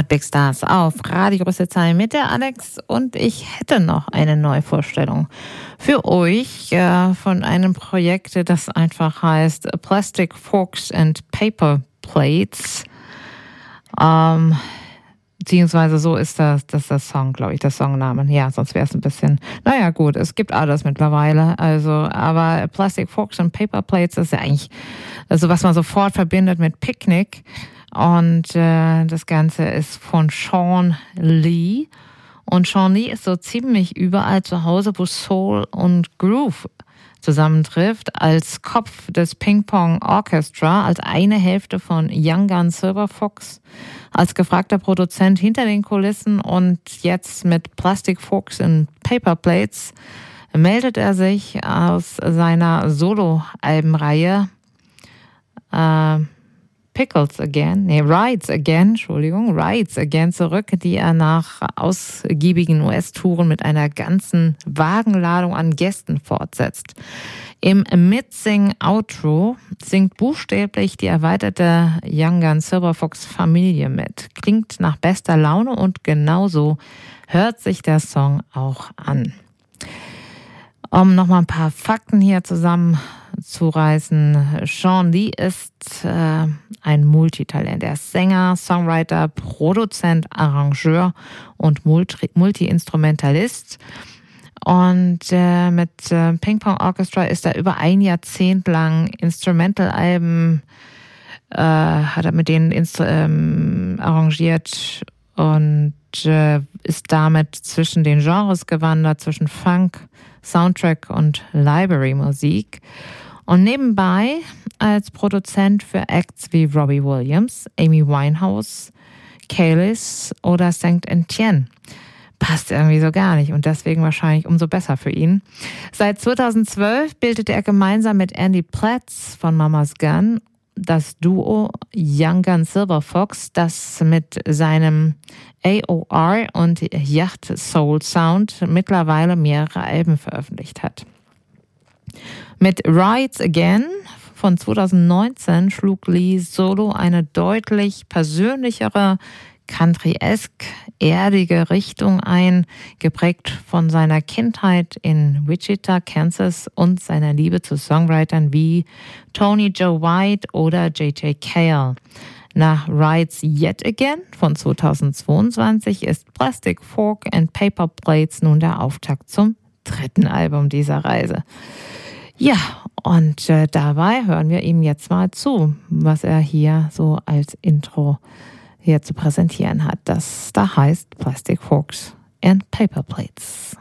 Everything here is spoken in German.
Big Stars auf Radio Rüsselsheim mit der Alex und ich hätte noch eine Neuvorstellung für euch von einem Projekt, das einfach heißt Plastic Forks and Paper Plates. Beziehungsweise so ist das Song, glaube ich, der Songname. Ja, sonst wäre es ein bisschen, naja gut, es gibt alles mittlerweile. Also, aber Plastic Forks and Paper Plates ist ja eigentlich, also was man sofort verbindet mit Picknick. Und das Ganze ist von Sean Lee. Und Sean Lee ist so ziemlich überall zu Hause, wo Soul und Groove zusammentrifft, als Kopf des Ping Pong Orchestra, als eine Hälfte von Young Gun Silver Fox, als gefragter Produzent hinter den Kulissen und jetzt mit Plastic Forks and Paper Plates meldet er sich aus seiner Solo-Albenreihe Rides Again zurück, die er nach ausgiebigen US-Touren mit einer ganzen Wagenladung an Gästen fortsetzt. Im Mitsing-Outro singt buchstäblich die erweiterte Young Gun Silver Fox Familie mit. Klingt nach bester Laune und genauso hört sich der Song auch an. Um nochmal ein paar Fakten hier zusammenzureißen. Sean Lee ist ein Multitalent. Er ist Sänger, Songwriter, Produzent, Arrangeur und Multi-Instrumentalist. Und mit Ping Pong Orchestra ist er über ein Jahrzehnt lang Instrumental-Alben, hat er mit denen arrangiert und ist damit zwischen den Genres gewandert, zwischen Funk, Soundtrack und Library-Musik. Und nebenbei als Produzent für Acts wie Robbie Williams, Amy Winehouse, Kelis oder Saint Etienne. Passt irgendwie so gar nicht und deswegen wahrscheinlich umso besser für ihn. Seit 2012 bildete er gemeinsam mit Andy Platz von Mama's Gun das Duo Young Gun Silver Fox, das mit seinem AOR und Yacht Soul Sound mittlerweile mehrere Alben veröffentlicht hat. Mit Rides Again von 2019 schlug Lee solo eine deutlich persönlichere, country-esque, erdige Richtung ein, geprägt von seiner Kindheit in Wichita, Kansas und seiner Liebe zu Songwritern wie Tony Joe White oder J.J. Cale. Nach Rides Yet Again von 2022 ist Plastic Fork and Paper Plates nun der Auftakt zum dritten Album dieser Reise. Ja, und dabei hören wir ihm jetzt mal zu, was er hier so als Intro hier zu präsentieren hat. Das da heißt Plastic Forks and Paper Plates.